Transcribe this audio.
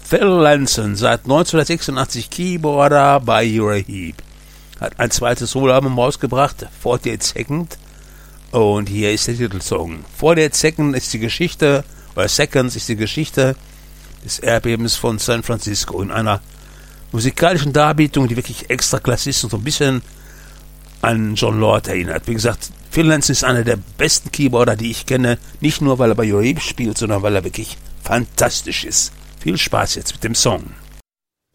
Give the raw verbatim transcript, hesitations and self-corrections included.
Phil Lanson, seit neunzehnhundertsechsundachtzig Keyboarder bei Uriah Heep, hat ein zweites Soloalbum rausgebracht, forty-eight Seconds, und hier ist der Titelsong. forty-eight Seconds ist die Geschichte, oder Seconds ist die Geschichte des Erdbebens von San Francisco in einer musikalischen Darbietung, die wirklich extra klasse ist und so ein bisschen an Jon Lord erinnert. Wie gesagt, Phil Lanson ist einer der besten Keyboarder, die ich kenne, nicht nur, weil er bei Uriah Heep spielt, sondern weil er wirklich fantastisch ist. Viel Spaß jetzt mit dem Song.